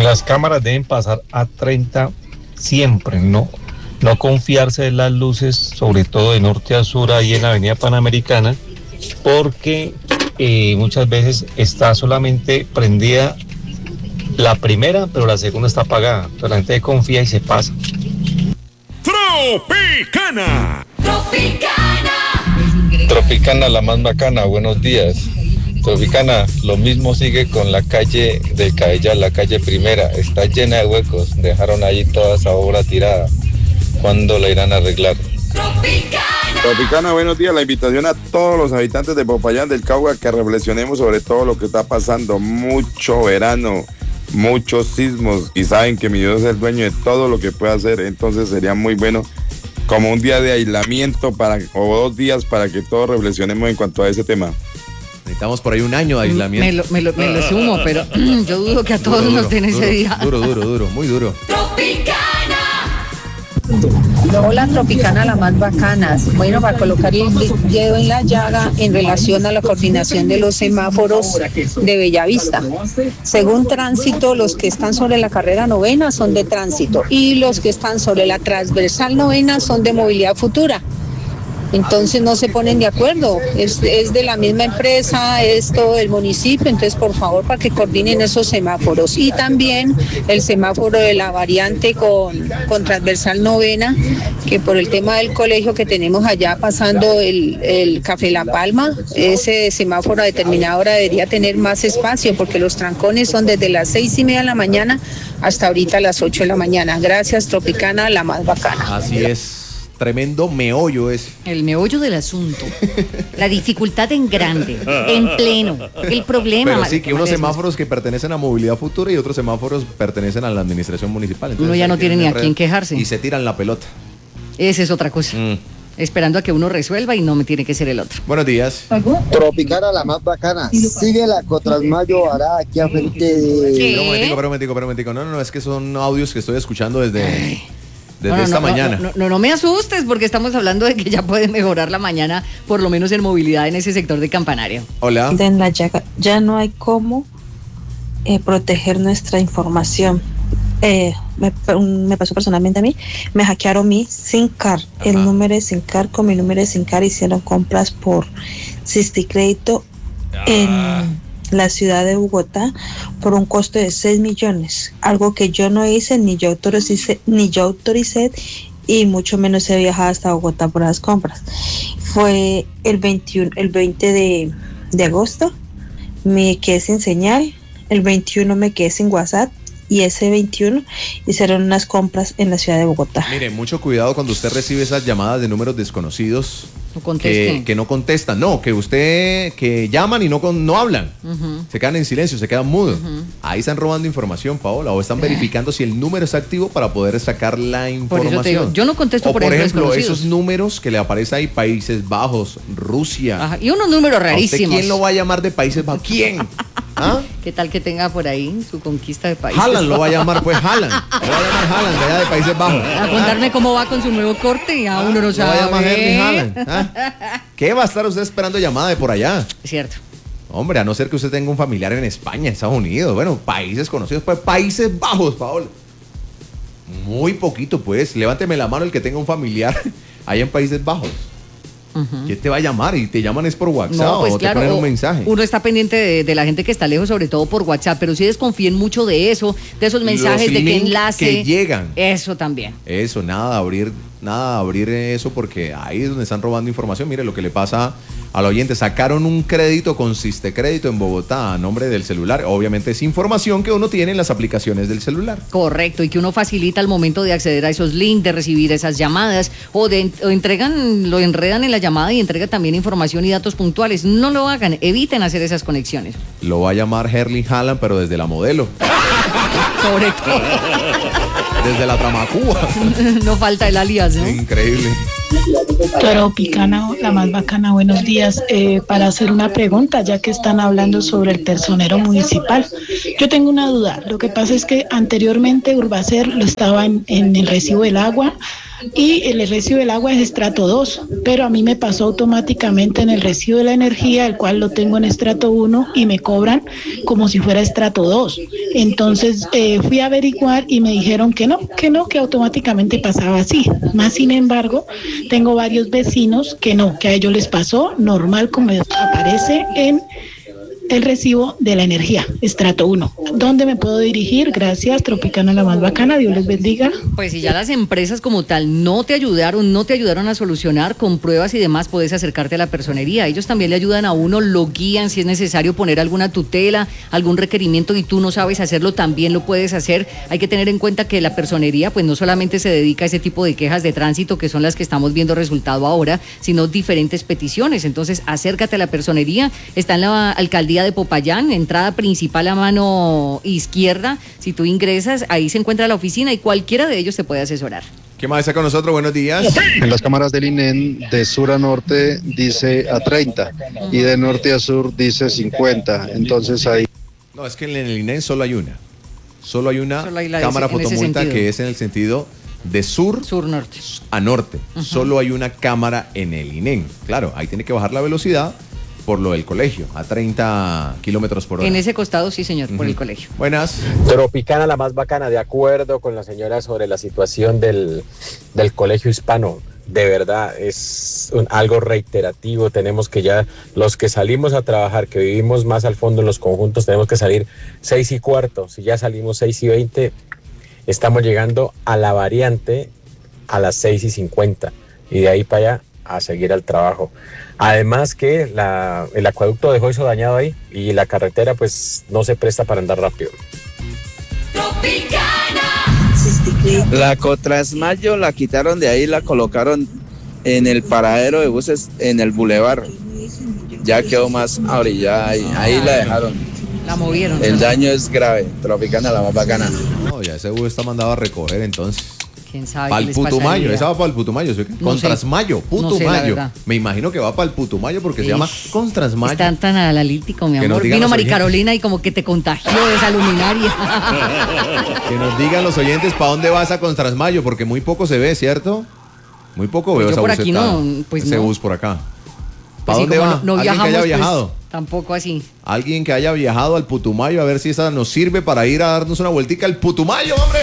las cámaras deben pasar a 30 siempre, no confiarse en las luces, sobre todo de norte a sur, ahí en la avenida Panamericana, porque muchas veces está solamente prendida la primera, pero la segunda está apagada. Entonces la gente confía y se pasa. Tropicana. Tropicana, la más bacana, buenos días. Tropicana, lo mismo sigue con la calle del Cabellal, la calle primera, está llena de huecos, dejaron ahí toda esa obra tirada. ¿Cuándo la irán a arreglar? Tropicana, buenos días. La invitación a todos los habitantes de Popayán del Cauca que reflexionemos sobre todo lo que está pasando. Mucho verano, muchos sismos, y saben que mi Dios es el dueño de todo lo que puede hacer. Entonces sería muy bueno como un día de aislamiento o 2 días para que todos reflexionemos en cuanto a ese tema. Necesitamos por ahí un año de aislamiento. Me lo sumo, pero yo dudo que a todos nos den ese día. Duro, muy duro. Hola Tropicana, la más bacanas. Bueno, para colocar el dedo en la llaga en relación a la coordinación de los semáforos de Bellavista. Según tránsito, los que están sobre la carrera novena son de tránsito y los que están sobre la transversal novena son de movilidad futura. Entonces no se ponen de acuerdo, es de la misma empresa, es todo el municipio, entonces por favor para que coordinen esos semáforos. Y también el semáforo de la variante con transversal novena, que por el tema del colegio que tenemos allá pasando el Café La Palma, ese semáforo a determinada hora debería tener más espacio porque los trancones son desde las 6:30 de la mañana hasta ahorita las 8 de la mañana. Gracias Tropicana, la más bacana. Así es. Tremendo meollo es. El meollo del asunto. La dificultad en grande, en pleno. El problema. Pero sí, que unos semáforos que pertenecen a Movilidad Futura y otros semáforos pertenecen a la administración municipal. Entonces, uno ya no tiene ni a quién quejarse. Y se tiran la pelota. Esa es otra cosa. Esperando a que uno resuelva y no me tiene que ser el otro. Buenos días. Tropicana, la más bacana. Sigue la Cotrasmayo hará aquí a frente de... Pero un momentico. No, es que son audios que estoy escuchando desde esta mañana. No me asustes, porque estamos hablando de que ya puede mejorar la mañana, por lo menos en movilidad en ese sector de Campanario. Hola. En la llaga, ya no hay cómo proteger nuestra información. Me pasó personalmente a mí, me hackearon mi SIM card, el número de SIM card con mi número de SIM card, hicieron compras por Sisticrédito en la ciudad de Bogotá por un costo de 6 millones, algo que yo no hice, ni yo autoricé y mucho menos he viajado hasta Bogotá por las compras. Fue el 20 de agosto, me quedé sin señal, el 21 me quedé sin WhatsApp y ese 21 hicieron unas compras en la ciudad de Bogotá. Mire, mucho cuidado cuando usted recibe esas llamadas de números desconocidos. Que no contestan, que llaman y no hablan, se quedan en silencio, se quedan mudos. Ahí están robando información, Paola, o están verificando si el número es activo para poder sacar la información. Por eso te digo, yo no contesto por ejemplo esos números que le aparece ahí, Países Bajos, Rusia. Ajá, y unos números rarísimos. ¿Quién lo va a llamar de Países Bajos? ¿Quién? ¿Ah? ¿Qué tal que tenga por ahí su conquista de países? Haaland lo va a llamar, pues Haaland. Lo va a llamar Haaland, de allá de Países Bajos. A contarme cómo va con su nuevo corte y a uno no sabe. Lo va a llamar Erling Haaland. ¿Qué va a estar usted esperando llamada de por allá? Cierto. Hombre, a no ser que usted tenga un familiar en España, en Estados Unidos, bueno, países conocidos, pues Países Bajos, Paola. Muy poquito, pues. Levánteme la mano el que tenga un familiar allá en Países Bajos. ¿Quién te va a llamar? Y te llaman es por WhatsApp, pues o claro, te ponen un mensaje. Uno está pendiente de la gente que está lejos, sobre todo por WhatsApp, pero sí desconfíen mucho de eso, de esos mensajes, de qué enlace que llegan. Eso también. Eso, nada de abrir eso, porque ahí es donde están robando información. Mire lo que le pasa al oyente. Sacaron un crédito con Sistecrédito en Bogotá a nombre del celular. Obviamente es información que uno tiene en las aplicaciones del celular. Correcto, y que uno facilita al momento de acceder a esos links, de recibir esas llamadas, o lo enredan en la llamada y entrega también información y datos puntuales. No lo hagan, eviten hacer esas conexiones. Lo va a llamar Erling Haaland, pero desde la modelo. Sobre todo. Desde la Tramacúa. No falta el alias, ¿no? Increíble. Tropicana, la más bacana, buenos días. Para hacer una pregunta, ya que están hablando sobre el personero municipal. Yo tengo una duda. Lo que pasa es que anteriormente Urbacer lo estaba en el recibo del agua, y el recibo del agua es estrato 2, pero a mí me pasó automáticamente en el recibo de la energía, el cual lo tengo en estrato 1 y me cobran como si fuera estrato 2. Entonces fui a averiguar y me dijeron que no, que automáticamente pasaba así. Más sin embargo, tengo varios vecinos que no, que a ellos les pasó normal como aparece en el recibo de la energía, estrato 1. ¿Dónde me puedo dirigir? Gracias, Tropicana la más bacana, Dios les bendiga. Pues si ya las empresas como tal no te ayudaron a solucionar con pruebas y demás, puedes acercarte a la personería. Ellos también le ayudan a uno, lo guían si es necesario poner alguna tutela, algún requerimiento y tú no sabes hacerlo, también lo puedes hacer. Hay que tener en cuenta que la personería pues no solamente se dedica a ese tipo de quejas de tránsito que son las que estamos viendo resultado ahora, sino diferentes peticiones. Entonces acércate a la personería, está en la alcaldía de Popayán, entrada principal a mano izquierda. Si tú ingresas, ahí se encuentra la oficina y cualquiera de ellos te puede asesorar. ¿Qué más está con nosotros? Buenos días. En las cámaras del INEN, de sur a norte dice a 30 y de norte a sur dice 50. Entonces ahí... No, es que en el INEN solo hay una. Solo hay una cámara fotomulta que es en el sentido de sur-norte a norte. Solo hay una cámara en el INEN. Claro, ahí tiene que bajar la velocidad por lo del colegio, a 30 kilómetros por hora. En ese costado, sí, señor, por el colegio. Buenas. Tropicana la más bacana, de acuerdo con la señora sobre la situación del colegio hispano. De verdad, es algo reiterativo. Tenemos que ya, los que salimos a trabajar, que vivimos más al fondo en los conjuntos, tenemos que salir 6:15. Si ya salimos 6:20, estamos llegando a la variante a las 6:50. Y de ahí para allá, a seguir al trabajo. Además que el acueducto dejó eso dañado ahí y la carretera pues no se presta para andar rápido. La Cotrasmayo la quitaron de ahí, la colocaron en el paradero de buses en el bulevar. Ya quedó más ahorillada ahí la dejaron. La movieron. El daño es grave. Tropicana la más bacana. No, ya ese bus está mandado a recoger entonces. ¿Quién sabe? Para el Putumayo, esa va para el Putumayo, ¿sí? No Contrasmayo, sé. Putumayo. No sé, me imagino que va para el Putumayo porque se llama Contrasmayo. Están tan analítico, mi amor. Vino Mari Carolina y como que te contagió de esa luminaria. Que nos digan los oyentes para dónde vas a Contrasmayo, porque muy poco se ve, ¿cierto? Muy poco Pues veo esa por buseta, aquí no, pues ese no. bus por acá. ¿Para Pues dónde va? No ¿Alguien viajamos, que haya pues, viajado? Tampoco así. Alguien que haya viajado al Putumayo, a ver si esa nos sirve para ir a darnos una vueltica al Putumayo, hombre.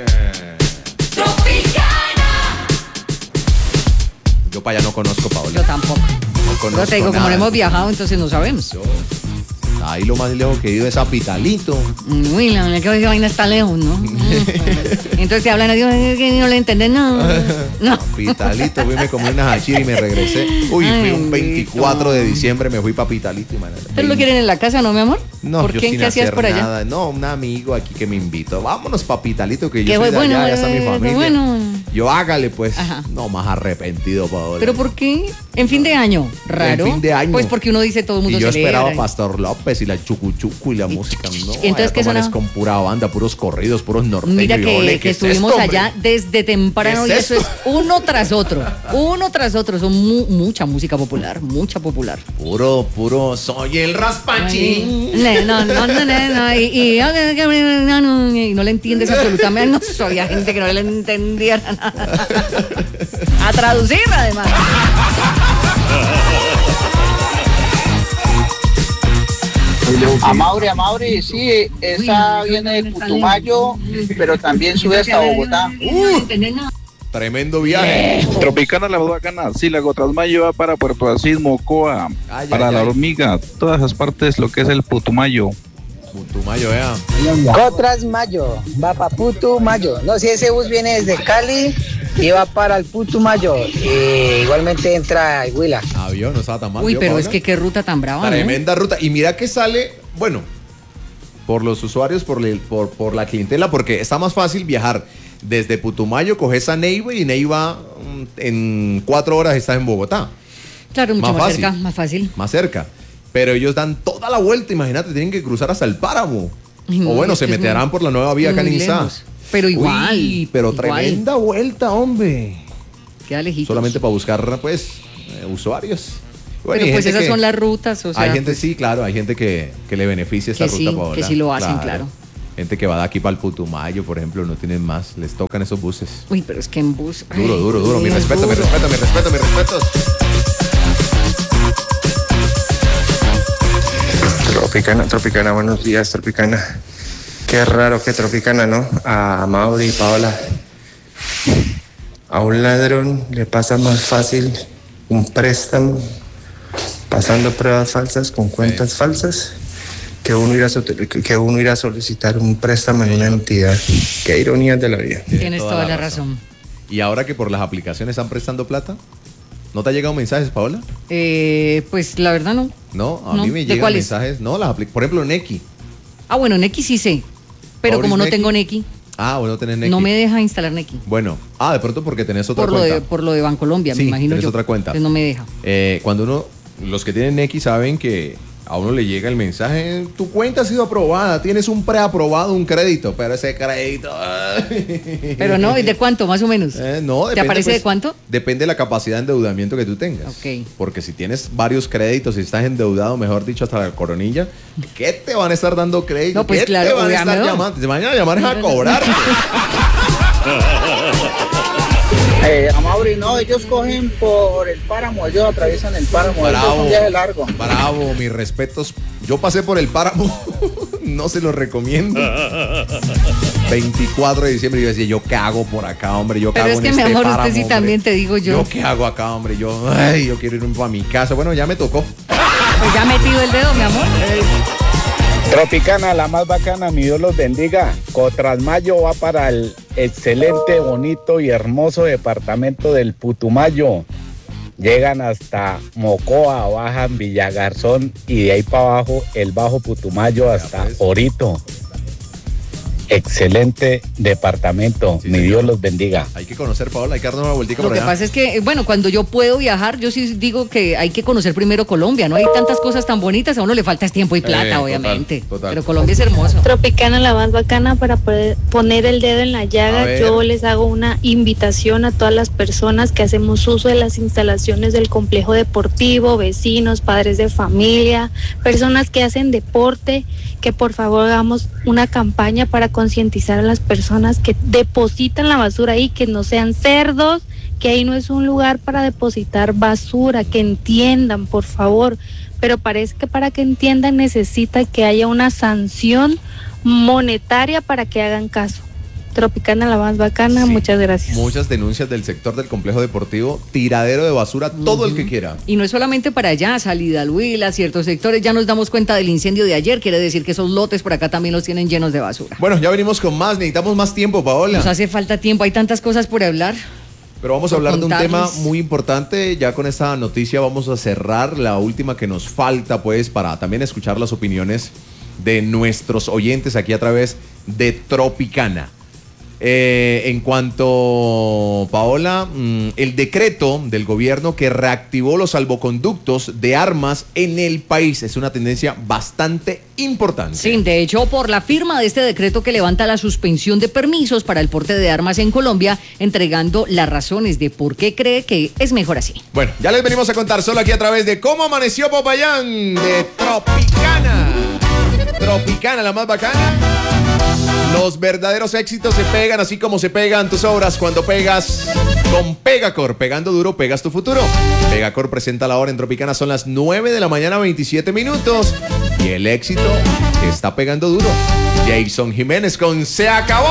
Yo para allá no conozco, Paola. Yo tampoco. No conozco. Yo te digo, nada. como no hemos viajado, entonces no sabemos. Ahí lo más lejos que he ido es a Pitalito. Uy, la verdad que vaina está lejos, ¿no? Entonces te hablan así, que no le entienden, no. Pitalito, fui, me comí una hachira y me regresé. Uy, fui un 24 de diciembre, me fui para Pitalito. ¿Pero lo quieren en la casa, no, mi amor? No, ¿Por yo qué? sin ¿Qué hacías hacer por allá? nada. No, un amigo aquí que me invitó. Vámonos pa' Pitalito, que yo Qué soy de bueno, allá, ya está mi familia. bueno. Yo hágale, pues. Ajá. No, más arrepentido, Paola. ¿Pero por qué? En fin de año, raro. En fin de año. Pues porque uno dice todo el mundo y yo celebra. esperaba a Pastor López y la chucuchucu y la música. No, entonces, ¿qué sonaba? Es con pura banda, puros corridos, puros norteños. Mira que ¿qué estuvimos es esto, allá desde temprano y eso es uno tras otro. Uno tras otro. Son mucha música popular, mucha popular. Puro, soy el raspachín. No. Y no le entiendes absolutamente. No soy a gente que no le entendiera nada. A traducir, además. A Mauri, sí, esa viene de Putumayo, pero también sube hasta Bogotá. Tremendo viaje. Tropicana la más bacana, sí, la Cotrasmayo va para Puerto Asís, Mocoa, para La Hormiga, todas esas partes, lo que es el Putumayo. Putumayo, vea. Cotrasmayo, va para Putumayo. No, si ese bus viene desde Cali y va para el Putumayo. Igualmente entra a Huila. Avión, no estaba tan mal. Uy, pero Paola, es que qué ruta tan brava. Tremenda ruta. Y mira que sale, bueno, por los usuarios, por la clientela, porque está más fácil viajar desde Putumayo, coges a Neiva y Neiva en 4 horas estás en Bogotá. Claro, mucho más cerca, más fácil. Más cerca. Pero ellos dan toda la vuelta, imagínate, tienen que cruzar hasta el Páramo. O bueno, se meterán por la nueva vía acá en Izá. Pero igual. Uy, pero tremenda vuelta, hombre. Queda lejitos. Solamente para buscar, pues, usuarios. Bueno, pero pues esas son las rutas, o sea. Hay gente, pues, sí, claro, hay gente que le beneficia esta ruta, Paola. Que sí lo hacen, claro. Gente que va de aquí para el Putumayo, por ejemplo, no tienen más, les tocan esos buses. Uy, pero es que en bus. Duro. Mi respeto. Tropicana, buenos días, Tropicana. Qué raro que Tropicana, ¿no? A Mauri y Paola. A un ladrón le pasa más fácil un préstamo pasando pruebas falsas con cuentas falsas que uno ir a solicitar un préstamo en una entidad. Qué ironía de la vida. Tienes toda la razón. ¿Y ahora que por las aplicaciones están prestando plata? ¿No te ha llegado mensajes, Paola? Pues la verdad no. No, a mí me llegan mensajes. No, por ejemplo, Nequi. Ah, bueno, Nequi sí sé. Pero como no tengo Nequi. Ah, bueno, no tenés Nequi. No me deja instalar Nequi. Bueno, de pronto porque tenés otra cuenta. Por lo de Bancolombia, sí, me imagino tenés yo. otra cuenta. Entonces no me deja. Cuando los que tienen Nequi saben que a uno le llega el mensaje, tu cuenta ha sido aprobada, tienes un preaprobado, un crédito, pero ese crédito... Pero no, ¿y de cuánto más o menos? No, ¿Te aparece de cuánto? Depende de la capacidad de endeudamiento que tú tengas. Ok. Porque si tienes varios créditos y estás endeudado, mejor dicho, hasta la coronilla, ¿qué te van a estar dando crédito? No, pues ¿Qué claro, te van a estar llamando? Te van a llamar a cobrarte. A Mauri, no, ellos cogen por el páramo, ellos atraviesan el páramo. Bravo, es un viaje largo. Bravo, mis respetos. Yo pasé por el páramo, no se los recomiendo. 24 de diciembre, yo decía, ¿yo qué hago por acá, hombre? ¿Yo qué hago en este páramo? Pero es que mi amor, usted sí hombre? También te digo yo. ¿Yo qué hago acá, hombre? Yo quiero irme para mi casa. Bueno, ya me tocó. Pues ya metido el dedo, mi amor. Tropicana, la más bacana, mi Dios los bendiga. Cotrasmayo va para el excelente, bonito y hermoso departamento del Putumayo. Llegan hasta Mocoa, bajan Villagarzón y de ahí para abajo el Bajo Putumayo hasta Orito. Excelente departamento, sí, mi Dios los bendiga. Hay que conocer, Paola, hay que darnos una vueltica por allá. Lo que pasa es que, bueno, cuando yo puedo viajar, yo sí digo que hay que conocer primero Colombia, ¿no? Hay tantas cosas tan bonitas, a uno le falta tiempo y plata, obviamente. Total. Pero Colombia es hermoso. Tropicana, la más bacana para poder poner el dedo en la llaga. Yo les hago una invitación a todas las personas que hacemos uso de las instalaciones del complejo deportivo, vecinos, padres de familia, personas que hacen deporte, que por favor hagamos una campaña para concientizar a las personas que depositan la basura ahí, que no sean cerdos, que ahí no es un lugar para depositar basura, que entiendan, por favor. Pero parece que para que entiendan necesita que haya una sanción monetaria para que hagan caso. Tropicana, la más bacana, sí. Muchas gracias. Muchas denuncias del sector del complejo deportivo, tiradero de basura, todo el que quiera. Y no es solamente para allá, Salida al Huila, ciertos sectores, ya nos damos cuenta del incendio de ayer, quiere decir que esos lotes por acá también los tienen llenos de basura. Bueno, ya venimos con más, necesitamos más tiempo, Paola. Nos hace falta tiempo, hay tantas cosas por hablar. Pero vamos a hablar de un tema muy importante, ya con esta noticia vamos a cerrar la última que nos falta, pues, para también escuchar las opiniones de nuestros oyentes aquí a través de Tropicana. En cuanto, Paola, el decreto del gobierno que reactivó los salvoconductos de armas en el país es una tendencia bastante importante. Sí, de hecho, por la firma de este decreto que levanta la suspensión de permisos para el porte de armas en Colombia, entregando las razones de por qué cree que es mejor así. Bueno, ya les venimos a contar solo aquí a través de Cómo Amaneció Popayán de Tropicana. Tropicana, la más bacana. Los verdaderos éxitos se pegan así como se pegan tus obras cuando pegas con Pegacor. Pegando duro, pegas tu futuro. Pegacor presenta la hora en Tropicana, son las 9 de la mañana, 27 minutos. Y el éxito está pegando duro. Jason Jiménez con Se Acabó.